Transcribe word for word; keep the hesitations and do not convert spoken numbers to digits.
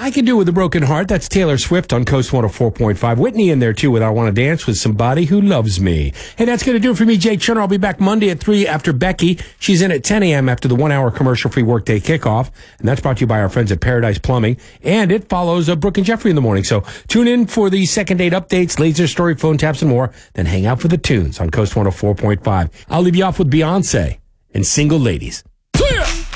I Can Do With a Broken Heart. That's Taylor Swift on Coast one oh four point five. Whitney in there, too, with I Want to Dance With Somebody Who Loves Me. Hey, that's going to do it for me, Jay Cherner. I'll be back Monday at three after Becky. She's in at ten a.m. after the one-hour commercial-free workday kickoff. And that's brought to you by our friends at Paradise Plumbing. And it follows uh, Brooke and Jeffrey in the morning. So tune in for the second date updates, laser story, phone taps, and more. Then hang out for the tunes on Coast one oh four point five. I'll leave you off with Beyonce and Single Ladies.